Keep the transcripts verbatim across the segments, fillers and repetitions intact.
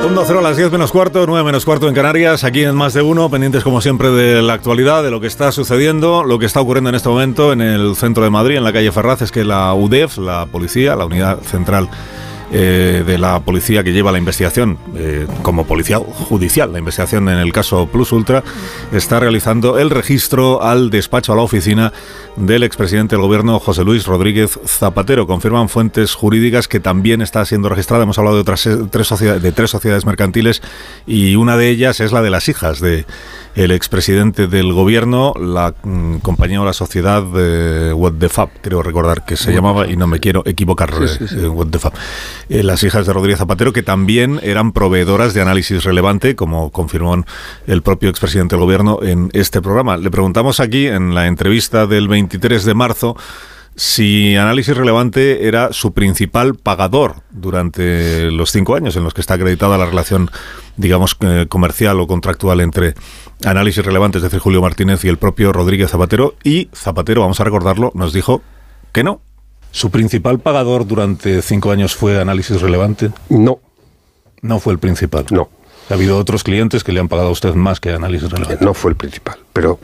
Onda Cero a las diez menos cuarto, nueve menos cuarto en Canarias, aquí en Más de Uno, pendientes como siempre de la actualidad, de lo que está sucediendo, lo que está ocurriendo en este momento en el centro de Madrid, en la calle Ferraz, es que la U D E F, la policía, la unidad central eh, de la policía que lleva la investigación, eh, como policía judicial, la investigación en el caso Plus Ultra, está realizando el registro al despacho, a la oficina del expresidente del gobierno, José Luis Rodríguez Zapatero. Confirman fuentes jurídicas que también está siendo registrada. Hemos hablado de otras tres sociedades, de tres sociedades mercantiles, y una de ellas es la de las hijas de el expresidente del gobierno, la mm, compañía o la sociedad de What the Fab, creo recordar que se llamaba, y no me quiero equivocar, sí, sí, sí. Eh, What the Fab. Eh, las hijas de Rodríguez Zapatero, que también eran proveedoras de Análisis Relevante, como confirmó el propio expresidente del gobierno en este programa. Le preguntamos aquí, en la entrevista del veintitrés de marzo, si Análisis Relevante era su principal pagador durante los cinco años en los que está acreditada la relación, digamos, eh, comercial o contractual entre Análisis Relevante, es decir, Julio Martínez, y el propio Rodríguez Zapatero. Y Zapatero, vamos a recordarlo, nos dijo que no. ¿Su principal pagador durante cinco años fue Análisis Relevante? No. ¿No fue el principal? No. ¿Ha habido otros clientes que le han pagado a usted más que Análisis Relevante? No fue el principal, pero...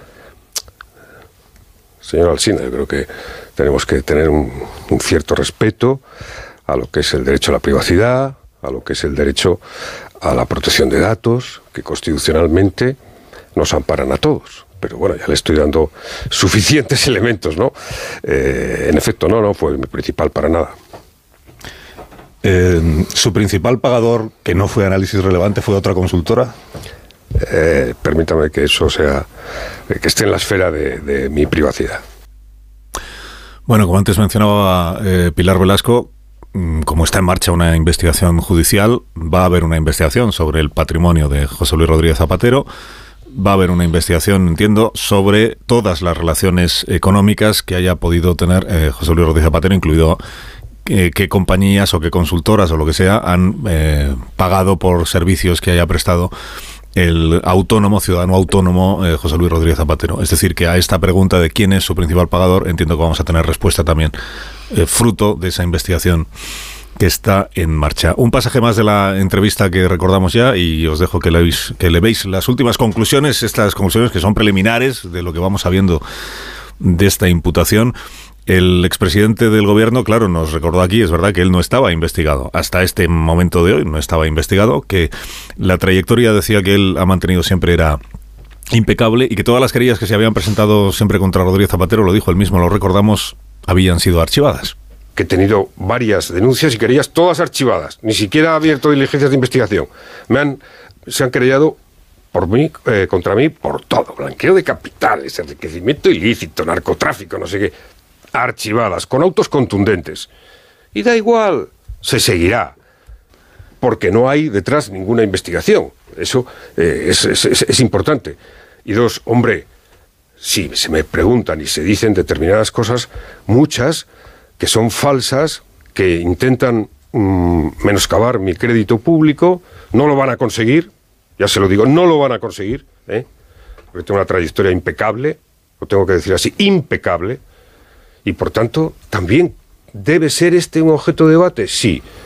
Señor Alsina, yo creo que tenemos que tener un, un cierto respeto a lo que es el derecho a la privacidad, a lo que es el derecho a la protección de datos, que constitucionalmente nos amparan a todos. Pero bueno, ya le estoy dando suficientes elementos, ¿no? Eh, en efecto, no, no fue mi principal para nada. Eh, ¿Su principal pagador, que no fue Análisis Relevante, fue otra consultora? Eh, permítame que eso sea, que esté en la esfera de, de mi privacidad. Bueno, como antes mencionaba eh, Pilar Velasco, como está en marcha una investigación judicial, va a haber una investigación sobre el patrimonio de José Luis Rodríguez Zapatero, va a haber una investigación, entiendo, sobre todas las relaciones económicas que haya podido tener eh, José Luis Rodríguez Zapatero, incluido eh, qué compañías o qué consultoras o lo que sea han eh, pagado por servicios que haya prestado el autónomo, ciudadano autónomo eh, José Luis Rodríguez Zapatero. Es decir, que a esta pregunta de quién es su principal pagador, entiendo que vamos a tener respuesta también, eh, fruto de esa investigación que está en marcha. Un pasaje más de la entrevista que recordamos ya, y os dejo que le veis, que le veis las últimas conclusiones, estas conclusiones que son preliminares de lo que vamos sabiendo de esta imputación. El expresidente del gobierno, claro, nos recordó aquí, es verdad que él no estaba investigado, hasta este momento de hoy no estaba investigado, que la trayectoria, decía, que él ha mantenido siempre era impecable, y que todas las querellas que se habían presentado siempre contra Rodríguez Zapatero, lo dijo él mismo, lo recordamos, habían sido archivadas. Que he tenido varias denuncias y querellas, todas archivadas, ni siquiera ha abierto diligencias de investigación. Me han, se han querellado por mí, eh, contra mí, por todo, blanqueo de capitales, enriquecimiento ilícito, narcotráfico, no sé qué, archivadas, con autos contundentes. Y da igual, se seguirá, porque no hay detrás ninguna investigación. Eso eh, es, es, es, es importante. Y dos, hombre, si se me preguntan y se dicen determinadas cosas, muchas que son falsas, que intentan mmm, menoscabar mi crédito público, no lo van a conseguir, ya se lo digo, no lo van a conseguir, ¿eh? Porque tengo una trayectoria impecable, lo tengo que decir así, impecable. Y por tanto, ¿también debe ser este un objeto de debate? Sí.